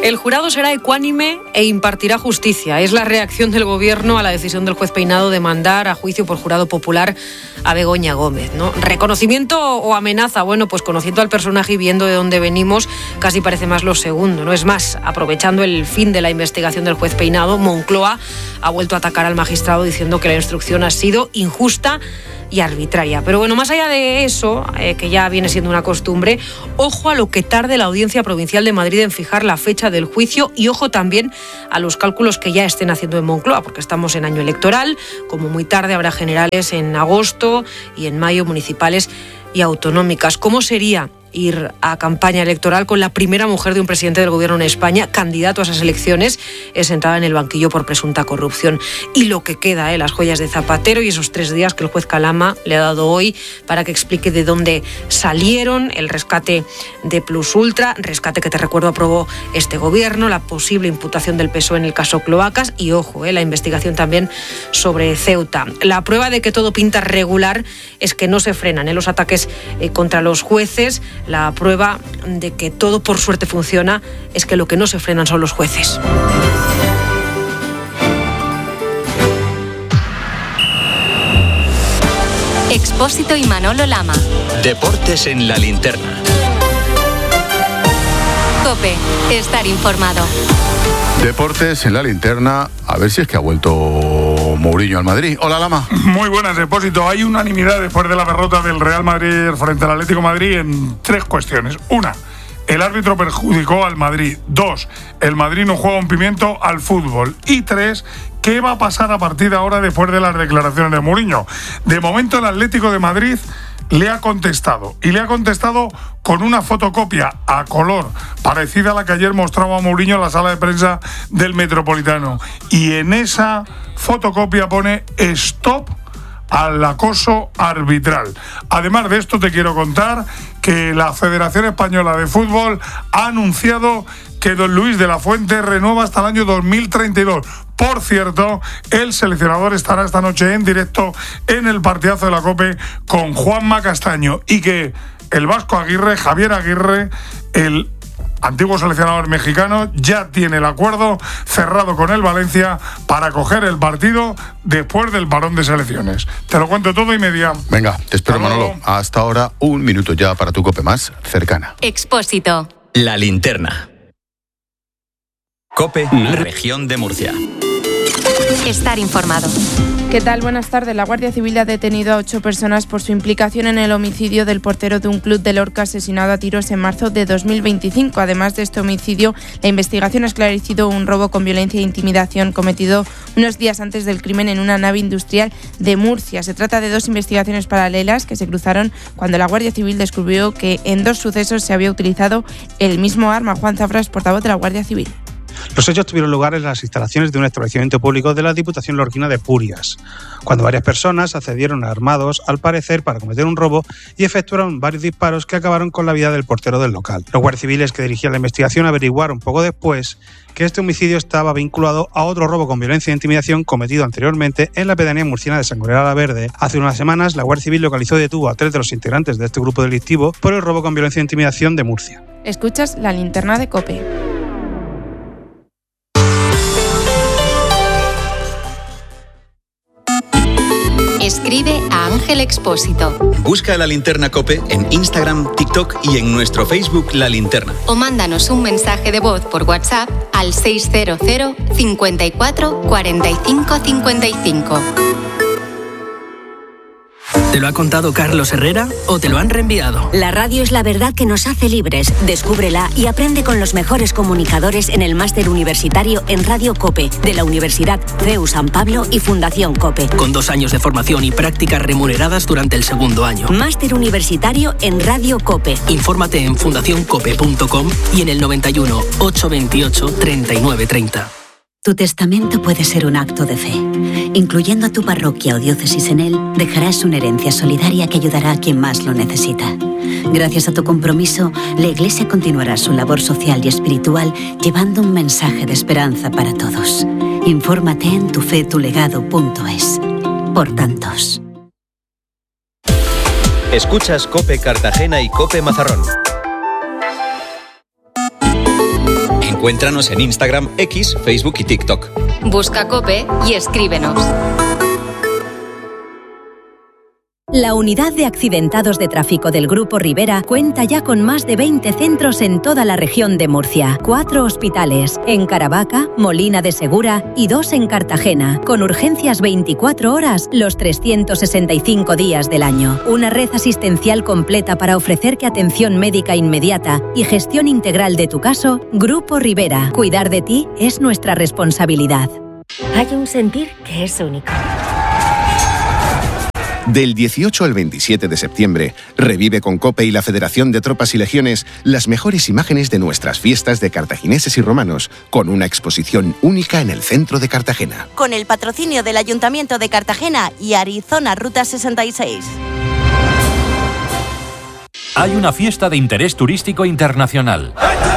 El jurado será ecuánime e impartirá justicia. Es la reacción del Gobierno a la decisión del juez Peinado de mandar a juicio por jurado popular a Begoña Gómez, ¿no? ¿Reconocimiento o amenaza? Bueno, pues conociendo al personaje y viendo de dónde venimos, casi parece más lo segundo, ¿no? Es más, aprovechando el fin de la investigación del juez Peinado, Moncloa ha vuelto a atacar al magistrado diciendo que la instrucción ha sido injusta y arbitraria. Pero bueno, más allá de eso, que ya viene siendo una costumbre, ojo a lo que tarde la Audiencia Provincial de Madrid en fijar la fecha del juicio y ojo también a los cálculos que ya estén haciendo en Moncloa, porque estamos en año electoral, como muy tarde habrá generales en agosto y en mayo municipales y autonómicas. ¿Cómo sería ir a campaña electoral con la primera mujer de un presidente del gobierno en España, candidato a esas elecciones, sentada en el banquillo por presunta corrupción? Y lo que queda, las joyas de Zapatero y esos 3 días que el juez Calama le ha dado hoy para que explique de dónde salieron, el rescate de Plus Ultra, rescate que, te recuerdo, aprobó este gobierno, la posible imputación del PSOE en el caso Cloacas y, ojo, la investigación también sobre Ceuta. La prueba de que todo pinta regular es que no se frenan los ataques contra los jueces. La prueba de que todo por suerte funciona es que lo que no se frenan son los jueces. Expósito y Manolo Lama. Deportes en la linterna. COPE, estar informado. Deportes en la linterna, a ver si es que ha vuelto Mourinho al Madrid. Hola, Lama. Muy buenas, Depósito. Hay unanimidad después de la derrota del Real Madrid frente al Atlético de Madrid en 3 cuestiones. 1, el árbitro perjudicó al Madrid. 2, el Madrid no juega un pimiento al fútbol. Y 3, ¿qué va a pasar a partir de ahora después de las declaraciones de Mourinho? De momento, el Atlético de Madrid le ha contestado, y le ha contestado con una fotocopia a color parecida a la que ayer mostraba Mourinho en la sala de prensa del Metropolitano, y en esa fotocopia pone stop al acoso arbitral. Además de esto, te quiero contar que la Federación Española de Fútbol ha anunciado que don Luis de la Fuente renueva hasta el año 2032. Por cierto, el seleccionador estará esta noche en directo en el partidazo de la COPE con Juanma Castaño, y que el vasco Aguirre, Javier Aguirre, el antiguo seleccionador mexicano, ya tiene el acuerdo cerrado con el Valencia para coger el partido después del parón de selecciones. Te lo cuento todo y media. Venga, te espero, Manolo. Hasta ahora, 1 minuto ya para tu COPE más cercana. Expósito. La linterna. COPE, región de Murcia. Estar informado. ¿Qué tal? Buenas tardes. La Guardia Civil ha detenido a 8 personas por su implicación en el homicidio del portero de un club de Lorca asesinado a tiros en marzo de 2025. Además de este homicidio, la investigación ha esclarecido un robo con violencia e intimidación cometido unos días antes del crimen en una nave industrial de Murcia. Se trata de 2 investigaciones paralelas que se cruzaron cuando la Guardia Civil descubrió que en 2 sucesos se había utilizado el mismo arma. Juan Zafras, portavoz de la Guardia Civil. Los hechos tuvieron lugar en las instalaciones de un establecimiento público de la Diputación lorquina de Purias, cuando varias personas accedieron armados, al parecer, para cometer un robo y efectuaron varios disparos que acabaron con la vida del portero del local. Los guardias civiles que dirigían la investigación averiguaron poco después que este homicidio estaba vinculado a otro robo con violencia e intimidación cometido anteriormente en la pedanía murciana de Sangolera la Verde. Hace unas semanas, la Guardia Civil localizó y detuvo a 3 de los integrantes de este grupo delictivo por el robo con violencia e intimidación de Murcia. Escuchas la linterna de COPE. Escribe a Ángel Expósito. Busca La Linterna COPE en Instagram, TikTok y en nuestro Facebook La Linterna. O mándanos un mensaje de voz por WhatsApp al 600 54 45 55. ¿Te lo ha contado Carlos Herrera o te lo han reenviado? La radio es la verdad que nos hace libres. Descúbrela y aprende con los mejores comunicadores en el máster universitario en Radio COPE de la Universidad CEU San Pablo y Fundación COPE. Con 2 años de formación y prácticas remuneradas durante el 2º año. Máster universitario en Radio COPE. Infórmate en fundacioncope.com y en el 91 828 3930. Tu testamento puede ser un acto de fe. Incluyendo a tu parroquia o diócesis en él, dejarás una herencia solidaria que ayudará a quien más lo necesita. Gracias a tu compromiso, la Iglesia continuará su labor social y espiritual llevando un mensaje de esperanza para todos. Infórmate en tufetulegado.es. Por tantos. Escuchas COPE Cartagena y COPE Mazarrón. Encuéntranos en Instagram, X, Facebook y TikTok. Busca COPE y escríbenos. La unidad de accidentados de tráfico del Grupo Rivera cuenta ya con más de 20 centros en toda la región de Murcia, 4 hospitales, en Caravaca, Molina de Segura y 2 en Cartagena, con urgencias 24 horas los 365 días del año. Una red asistencial completa para ofrecerte atención médica inmediata y gestión integral de tu caso. Grupo Rivera. Cuidar de ti es nuestra responsabilidad. Hay un sentir que es único. Del 18 al 27 de septiembre, revive con COPE y la Federación de Tropas y Legiones las mejores imágenes de nuestras fiestas de cartagineses y romanos, con una exposición única en el centro de Cartagena. Con el patrocinio del Ayuntamiento de Cartagena y Arizona Ruta 66. Hay una fiesta de interés turístico internacional.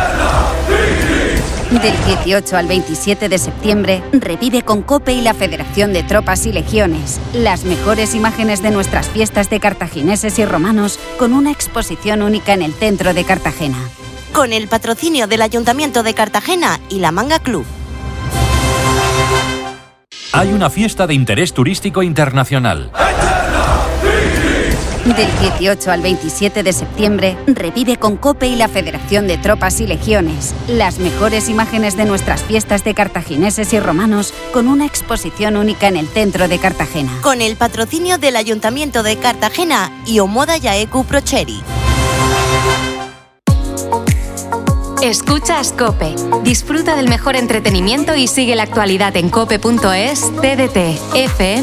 Del 18 al 27 de septiembre, revive con COPE y la Federación de Tropas y Legiones las mejores imágenes de nuestras fiestas de cartagineses y romanos, con una exposición única en el centro de Cartagena. Con el patrocinio del Ayuntamiento de Cartagena y la Manga Club. Hay una fiesta de interés turístico internacional. Del 18 al 27 de septiembre, revive con COPE y la Federación de Tropas y Legiones las mejores imágenes de nuestras fiestas de cartagineses y romanos, con una exposición única en el centro de Cartagena. Con el patrocinio del Ayuntamiento de Cartagena y Omoda Yaeku Procheri. Escuchas COPE. Disfruta del mejor entretenimiento y sigue la actualidad en cope.es, TDT, FM